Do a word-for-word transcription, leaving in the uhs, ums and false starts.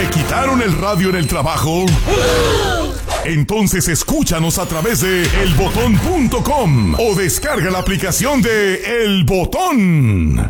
¿Te quitaron el radio en el trabajo? Entonces escúchanos a través de el botón punto com o descarga la aplicación de El Botón.